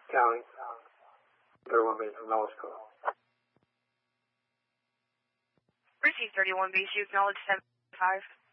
County. 31 base from Mellis Code. Received 31 base, you acknowledge 75.